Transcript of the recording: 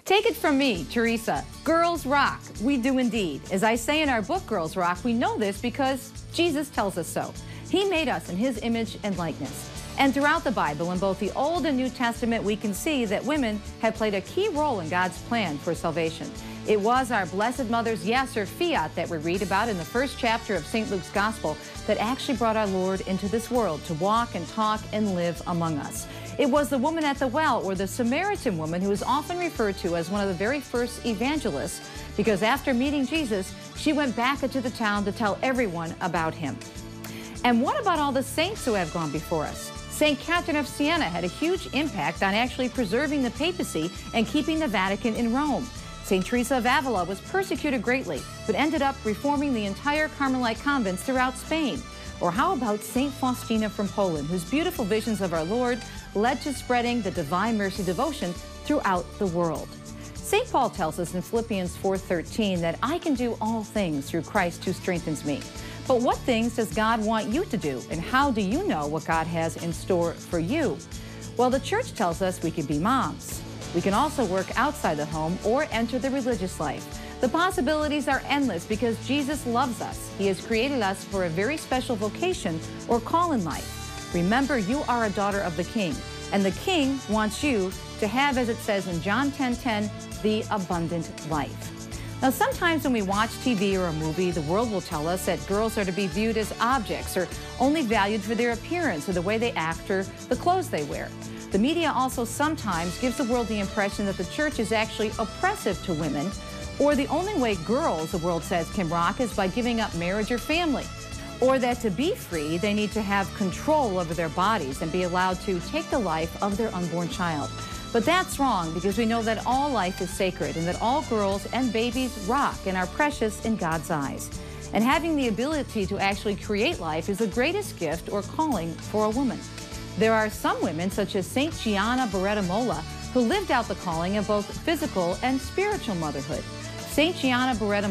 Take it from me, Teresa. Girls rock. We do indeed. As I say in our book, Girls Rock, we know this because Jesus tells us so. He made us in his image and likeness. And throughout the Bible, in both the Old and New Testament, we can see that women have played a key role in God's plan for salvation. It was our Blessed Mother's yes, or fiat, that we read about in the first chapter of St. Luke's Gospel that actually brought our Lord into this world to walk and talk and live among us. It was the woman at the well, or the Samaritan woman, who is often referred to as one of the very first evangelists, because after meeting Jesus, she went back into the town to tell everyone about him. And what about all the saints who have gone before us? St. Catherine of Siena had a huge impact on actually preserving the papacy and keeping the Vatican in Rome. St. Teresa of Avila was persecuted greatly, but ended up reforming the entire Carmelite convents throughout Spain. Or how about St. Faustina from Poland, whose beautiful visions of our Lord led to spreading the Divine Mercy devotion throughout the world. St. Paul tells us in Philippians 4:13 that I can do all things through Christ who strengthens me. But what things does God want you to do, and how do you know what God has in store for you? Well, the Church tells us we can be moms. We can also work outside the home or enter the religious life. The possibilities are endless because Jesus loves us. He has created us for a very special vocation or call in life. Remember, you are a daughter of the King, and the King wants you to have, as it says in John 10:10, the abundant life. Now, sometimes when we watch TV or a movie, the world will tell us that girls are to be viewed as objects or only valued for their appearance or the way they act or the clothes they wear. The media also sometimes gives the world the impression that the Church is actually oppressive to women, or the only way girls, the world says, can rock is by giving up marriage or family, or that to be free, they need to have control over their bodies and be allowed to take the life of their unborn child. But that's wrong, because we know that all life is sacred and that all girls and babies rock and are precious in God's eyes. And having the ability to actually create life is the greatest gift or calling for a woman. There are some women, such as St. Gianna Beretta Molla, who lived out the calling of both physical and spiritual motherhood. St. Gianna Beretta